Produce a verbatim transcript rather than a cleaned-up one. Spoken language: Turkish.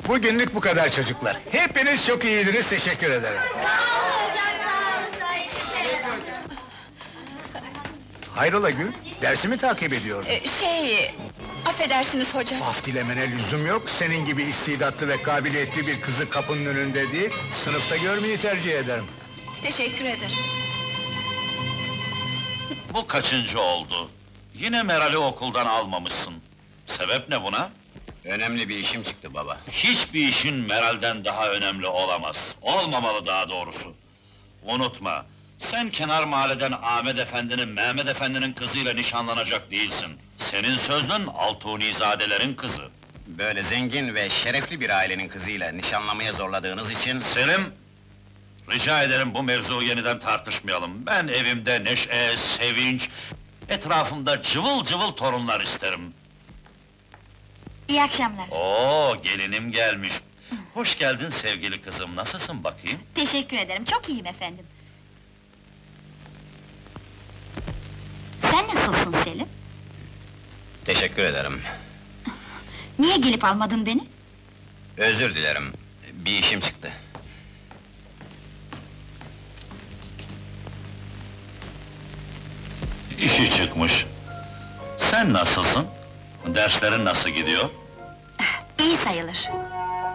Bugünlük bu kadar çocuklar. Hepiniz çok iyiydiniz, teşekkür ederim. Hayrola Gül, dersi mi takip ediyordun? Ee, şey... Affedersiniz hocam. Af dilemene lüzum yok, senin gibi istidatlı ve kabiliyetli bir kızı kapının önünde değil, sınıfta görmeyi tercih ederim. Teşekkür ederim. Bu kaçıncı oldu? Yine Meral'i okuldan almamışsın. Sebep ne buna? Önemli bir işim çıktı baba. Hiçbir işin Meral'den daha önemli olamaz. Olmamalı daha doğrusu. Unutma, sen kenar mahalleden Ahmet Efendi'nin, Mehmet Efendi'nin kızıyla nişanlanacak değilsin. Senin sözlün Altunizadelerin kızı. Böyle zengin ve şerefli bir ailenin kızıyla nişanlamaya zorladığınız için... Selim, rica ederim bu mevzuyu yeniden tartışmayalım. Ben evimde neşe, sevinç, etrafımda cıvıl cıvıl torunlar isterim. İyi akşamlar. Oo, gelinim gelmiş. Hoş geldin sevgili kızım, nasılsın bakayım? Teşekkür ederim, çok iyiyim efendim. Sen nasılsın Selim? Teşekkür ederim. Niye gelip almadın beni? Özür dilerim, bir işim çıktı. İşi çıkmış. Sen nasılsın? Derslerin nasıl gidiyor? İyi sayılır.